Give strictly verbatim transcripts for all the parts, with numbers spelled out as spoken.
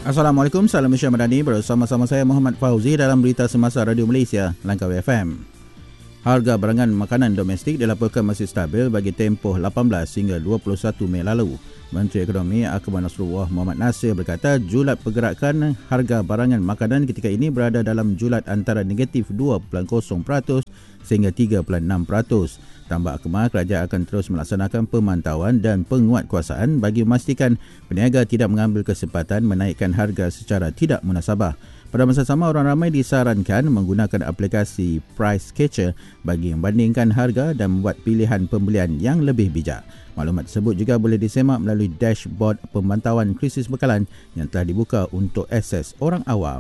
Assalamualaikum, salam Malaysia Madani. Bersama-sama saya Muhammad Fauzi dalam berita semasa Radio Malaysia, Langkawi F M. Harga barangan makanan domestik dilaporkan masih stabil bagi tempoh lapan belas hingga dua puluh satu Mei lalu. Menteri Ekonomi Akmal Nasrullah Muhammad Nasir berkata julat pergerakan harga barangan makanan ketika ini berada dalam julat antara negatif dua perpuluhan kosong peratus sehingga tiga perpuluhan enam peratus. Tambah Akmal, kerajaan akan terus melaksanakan pemantauan dan penguatkuasaan bagi memastikan peniaga tidak mengambil kesempatan menaikkan harga secara tidak munasabah. Pada masa sama, orang ramai disarankan menggunakan aplikasi Price Catcher bagi membandingkan harga dan membuat pilihan pembelian yang lebih bijak. Maklumat tersebut juga boleh disemak melalui dashboard pemantauan krisis bekalan yang telah dibuka untuk akses orang awam.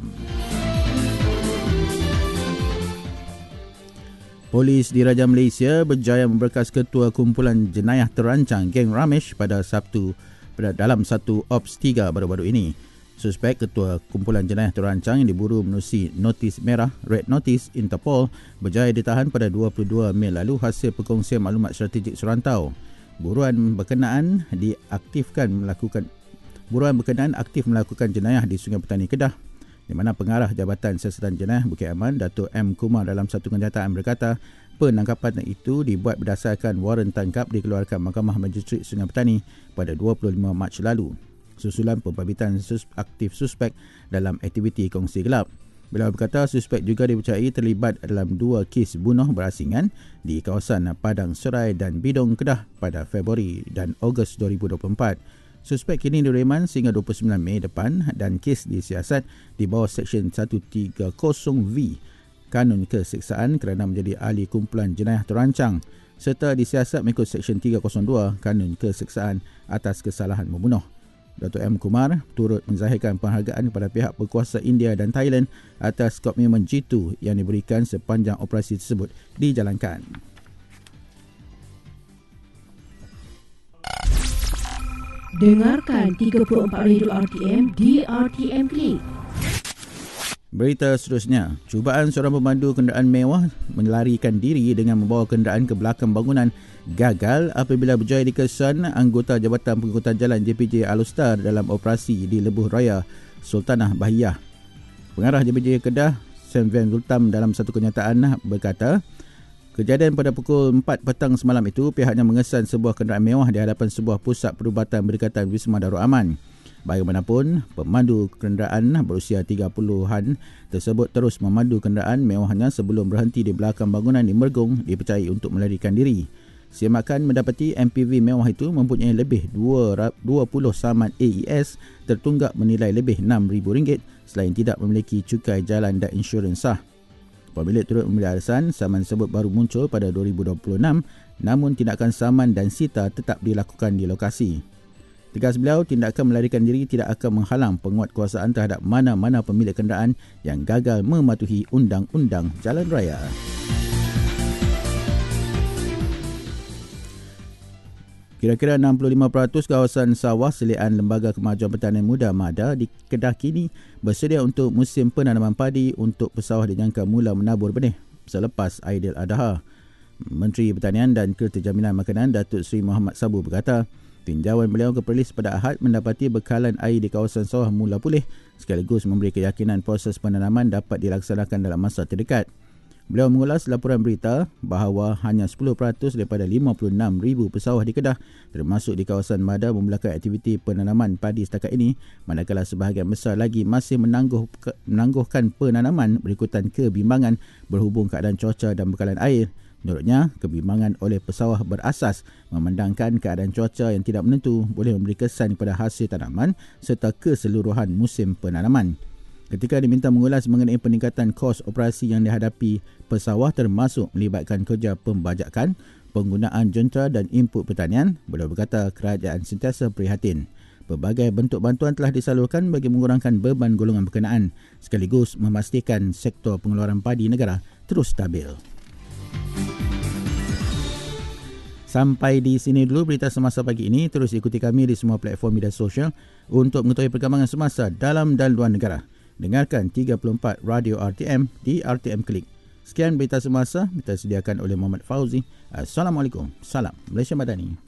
Polis Diraja Malaysia berjaya memberkas ketua kumpulan jenayah terancang geng Ramesh pada Sabtu pada dalam satu Ops tiga baru-baru ini. Suspek ketua kumpulan jenayah terancang yang diburu menerusi notis merah Red Notice Interpol berjaya ditahan pada dua puluh dua Mei lalu hasil perkongsian maklumat strategik serantau. Buruan berkenaan diaktifkan melakukan buruan berkenaan aktif melakukan jenayah di Sungai Petani Kedah, di mana pengarah Jabatan Siasatan Jenayah Bukit Aman, Datuk M. Kumar dalam satu kenyataan berkata penangkapan itu dibuat berdasarkan waran tangkap dikeluarkan Mahkamah Magistrate Sungai Petani pada dua puluh lima Mac lalu, susulan pembabitan sus- aktif suspek dalam aktiviti kongsi gelap. Beliau berkata suspek juga dipercayai terlibat dalam dua kes bunuh berasingan di kawasan Padang Serai dan Bidong Kedah pada Februari dan Ogos dua ribu dua puluh empat. Suspek kini direman sehingga dua puluh sembilan Mei depan dan kes disiasat di bawah Seksyen seratus tiga puluh V Kanun Keseksaan kerana menjadi ahli kumpulan jenayah terancang serta disiasat mengikut Seksyen tiga kosong dua Kanun Keseksaan atas kesalahan membunuh. Datuk M. Kumar turut menzahirkan penghargaan kepada pihak berkuasa India dan Thailand atas komitmen jitu yang diberikan sepanjang operasi tersebut dijalankan. Dengarkan tiga puluh empat Radio R T M di R T M Klik. Berita seterusnya, cubaan seorang pemandu kenderaan mewah melarikan diri dengan membawa kenderaan ke belakang bangunan gagal apabila berjaya dikesan anggota Jabatan Pengangkutan Jalan J P J Alustar dalam operasi di Lebuh Raya Sultanah Bahiyah. Pengarah J P J Kedah, Sam Van Gultam dalam satu kenyataan berkata, kejadian pada pukul empat petang semalam itu pihaknya mengesan sebuah kenderaan mewah di hadapan sebuah pusat perubatan berdekatan Wisma Darul Aman. Bagaimanapun, pemandu kenderaan berusia tiga puluhan tersebut terus memandu kenderaan mewahnya sebelum berhenti di belakang bangunan di Mergong dipercayai untuk melarikan diri. Siamakan mendapati M P V mewah itu mempunyai lebih dua puluh saman A E S tertunggak menilai lebih enam ribu ringgit selain tidak memiliki cukai jalan dan insurans sah. Pemilik turut memberi alasan saman tersebut baru muncul pada dua ribu dua puluh enam namun tindakan saman dan sita tetap dilakukan di lokasi. Tegas beliau, tindakan melarikan diri tidak akan menghalang penguatkuasaan terhadap mana-mana pemilik kenderaan yang gagal mematuhi undang-undang jalan raya. Kira-kira enam puluh lima peratus kawasan sawah selian Lembaga Kemajuan Pertanian Muda MADA di Kedah kini bersedia untuk musim penanaman padi untuk pesawah dijangka mula menabur benih selepas Aidiladha. Menteri Pertanian dan Keterjaminan Makanan Datuk Seri Muhammad Sabu berkata, tinjauan beliau ke Perlis pada Ahad mendapati bekalan air di kawasan sawah mula pulih sekaligus memberi keyakinan proses penanaman dapat dilaksanakan dalam masa terdekat. Beliau mengulas laporan berita bahawa hanya sepuluh peratus daripada lima puluh enam ribu pesawah di Kedah termasuk di kawasan MADA memulakan aktiviti penanaman padi setakat ini, manakala sebahagian besar lagi masih menangguh, menangguhkan penanaman berikutan kebimbangan berhubung keadaan cuaca dan bekalan air. Menurutnya, kebimbangan oleh pesawah berasas memandangkan keadaan cuaca yang tidak menentu boleh memberi kesan kepada hasil tanaman serta keseluruhan musim penanaman. Ketika diminta mengulas mengenai peningkatan kos operasi yang dihadapi pesawah termasuk melibatkan kerja pembajakan, penggunaan jentera dan input pertanian, beliau berkata kerajaan sentiasa prihatin. Berbagai bentuk bantuan telah disalurkan bagi mengurangkan beban golongan berkenaan sekaligus memastikan sektor pengeluaran padi negara terus stabil. Sampai di sini dulu berita semasa pagi ini. Terus ikuti kami di semua platform media sosial untuk mengetahui perkembangan semasa dalam dan luar negara. Dengarkan tiga puluh empat Radio R T M di R T M Klik. Sekian berita semasa disediakan oleh Muhammad Fauzi. Assalamualaikum. Salam Malaysia Madani.